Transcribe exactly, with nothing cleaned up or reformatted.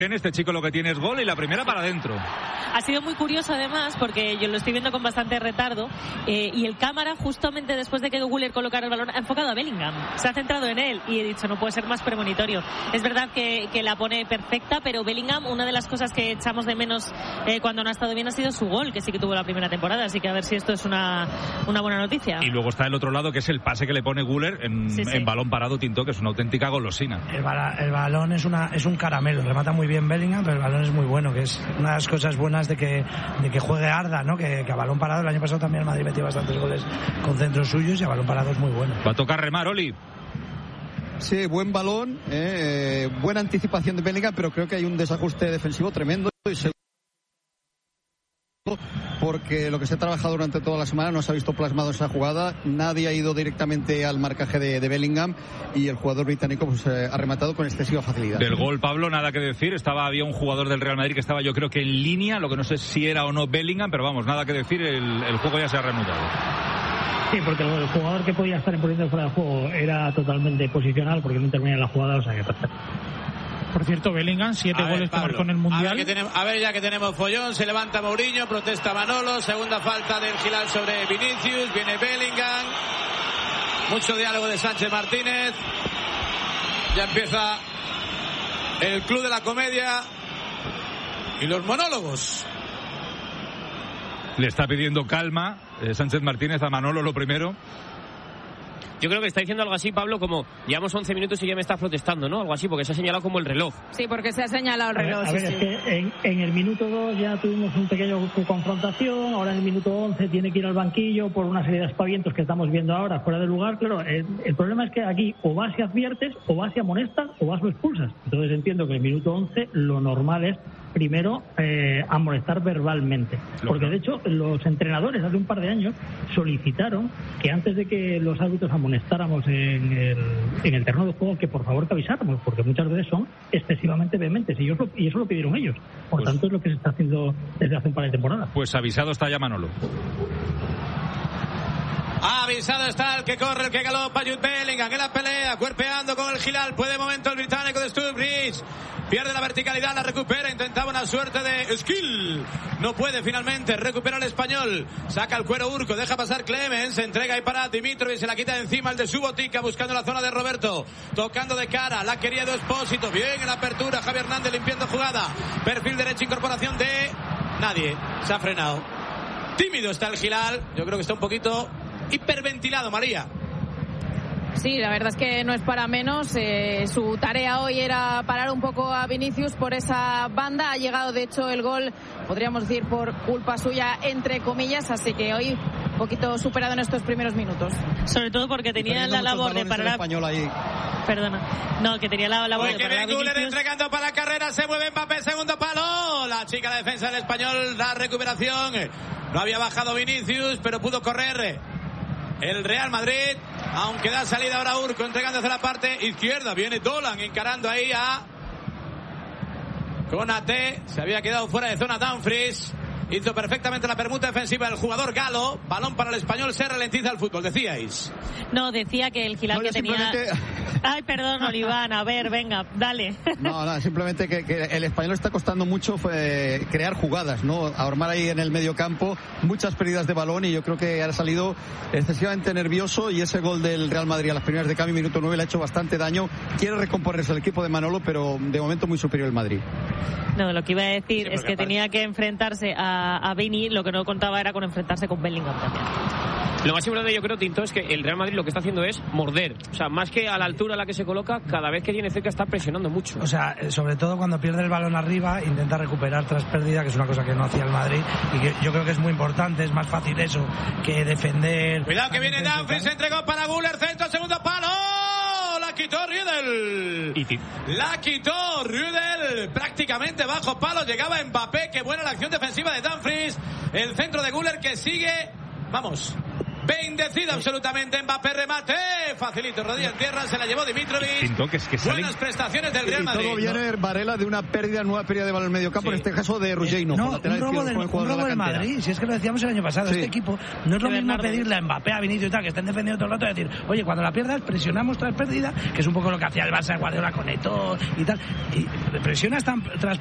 En este chico lo que tiene es gol y la primera para adentro. Ha sido muy curioso además porque yo lo estoy viendo con bastante retardo eh, y el cámara justamente después de que Güler colocara el balón ha enfocado a Bellingham, se ha centrado en él y he dicho no puede ser más premonitorio. Es verdad que, que la pone perfecta, pero Bellingham, una de las cosas que echamos de menos eh, cuando no ha estado bien ha sido su gol, que sí que tuvo la primera temporada, así que a ver si esto es una, una buena noticia. Y luego está el otro lado que es el pase que le pone Güler en, sí, sí. en balón parado Tinto, que es una auténtica golosina. El, bala, el balón es, una, es un caramelo, remata muy bien Bellingham, pero el balón es muy bueno, que es una de las cosas buenas de que, de que juegue Arda, ¿no? Que, que a balón parado el año pasado también el Madrid metió bastantes goles con centros suyos y a balón parado es muy bueno. Va a tocar remar, Oli. Sí, buen balón, eh, buena anticipación de Bellingham, pero creo que hay un desajuste defensivo tremendo y se... porque lo que se ha trabajado durante toda la semana no se ha visto plasmado en esa jugada, nadie ha ido directamente al marcaje de, de Bellingham y el jugador británico pues eh, ha rematado con excesiva facilidad. Del gol, Pablo, nada que decir, estaba había un jugador del Real Madrid que estaba yo creo que en línea, lo que no sé si era o no Bellingham, pero vamos, nada que decir, el, el juego ya se ha reanudado. Sí, porque el jugador que podía estar en posición fuera de juego era totalmente posicional porque no intervenía en la jugada, o sea que perfecto. Por cierto, Bellingham, siete goles que marcó en el Mundial. A ver, que tenemos, a ver, ya que tenemos follón, se levanta Mourinho, protesta Manolo, segunda falta del Gilal sobre Vinicius, viene Bellingham, mucho diálogo de Sánchez Martínez, ya empieza el club de la comedia y los monólogos. Le está pidiendo calma eh, Sánchez Martínez a Manolo lo primero. Yo creo que está diciendo algo así, Pablo, como llevamos once minutos y ya me está protestando, ¿no? Algo así, porque se ha señalado como el reloj. Sí, porque se ha señalado el reloj. A ver, a ver sí, es sí. que en, en el minuto dos ya tuvimos un pequeño confrontación, ahora en el minuto once tiene que ir al banquillo por una serie de aspavientos que estamos viendo ahora fuera de lugar. Claro, el, el problema es que aquí o vas y adviertes, o vas y amonestas, o vas o expulsas. Entonces entiendo que en el minuto once lo normal es primero eh, amonestar verbalmente, porque de hecho los entrenadores hace un par de años solicitaron que antes de que los árbitros amonestáramos en el, en el terreno de juego que por favor que avisáramos, porque muchas veces son excesivamente vehementes y, ellos lo, y eso lo pidieron ellos, por pues, tanto es lo que se está haciendo desde hace un par de temporadas. Pues avisado está ya Manolo. Avisado está el que corre, el que galopa, Jude Bellingham en la pelea, cuerpeando con el Gilal, puede momento el británico de Sturbridge, pierde la verticalidad, la recupera, intentaba una suerte de skill, no puede finalmente, recupera el español, saca el cuero Urco, deja pasar Clemens, se entrega ahí para Dimitrovic, se la quita de encima el de Subotica, buscando la zona de Roberto, tocando de cara, la quería de Expósito, bien en la apertura, Javi Hernández limpiando jugada, perfil derecho, incorporación de nadie, se ha frenado, tímido está el Gilal, yo creo que está un poquito hiperventilado, María. Sí, la verdad es que no es para menos. Eh, su tarea hoy era parar un poco a Vinicius por esa banda. Ha llegado, de hecho, el gol, podríamos decir, por culpa suya, entre comillas. Así que hoy un poquito superado en estos primeros minutos. Sobre todo porque tenía la labor de parar a... español ahí. Perdona. No, que tenía la labor Oye, de parar a Vinicius. Vinicius. Entregando para la carrera, se mueve Mbappé, segundo palo. La chica la defensa del español, la recuperación. No había bajado Vinicius, pero pudo correr el Real Madrid, aunque da salida ahora Urco, entregando hacia la parte izquierda. Viene Dolan encarando ahí a Konate. Se había quedado fuera de zona Dumfries. Hizo perfectamente la permuta defensiva del jugador galo. Balón para el español, se ralentiza el fútbol, decíais. No, decía que el Gilal no, que tenía... simplemente... Ay, perdón, Oliván, a ver, venga, dale. No, no, simplemente que, que el español está costando mucho fue, crear jugadas, ¿no? Armar ahí en el medio campo, muchas pérdidas de balón y yo creo que ha salido excesivamente nervioso y ese gol del Real Madrid a las primeras de cambio, minuto nueve, le ha hecho bastante daño. Quiere recomponerse el equipo de Manolo, pero de momento muy superior el Madrid. No, lo que iba a decir sí, es que tenía que enfrentarse a, a Vini, lo que no contaba era con enfrentarse con Bellingham también. Lo más importante, yo creo, Tinto, es que el Real Madrid lo que está haciendo es morder. O sea, más que a la altura a la que se coloca, cada vez que tiene cerca está presionando mucho. O sea, sobre todo cuando pierde el balón arriba, intenta recuperar tras pérdida, que es una cosa que no hacía el Madrid. Y que yo creo que es muy importante, es más fácil eso que defender. Cuidado que viene Dumfries, se entregó para Güler, centro, segundo palo. La quitó Rüdel. La quitó Rüdel. Prácticamente bajo palo. Llegaba Mbappé. Qué buena la acción defensiva de Dumfries. El centro de Güler que sigue. Vamos. Bendecido absolutamente. Mbappé remate. Facilito, rodilla en tierra. Se la llevó Dimitrovic. Toques que salen... Buenas prestaciones del Real Madrid. Y todo viene, Varela, de una pérdida, nueva pérdida de balón en el medio campo, sí. En este caso de Ruggiero. No, un robo del, un robo del Madrid. Si es que lo decíamos el año pasado. Sí. Este equipo no es lo mismo pedirle a Mbappé, a Vinicius y tal, que estén defendiendo todo el rato, y decir, oye, cuando la pierdas, presionamos tras pérdida, que es un poco lo que hacía el Barça de Guardiola con Eto'o y tal. Y presionas tan, tras